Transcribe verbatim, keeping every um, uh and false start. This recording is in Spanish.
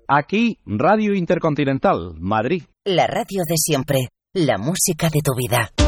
Aquí, Radio Intercontinental, Madrid. La radio de siempre, la música de tu vida.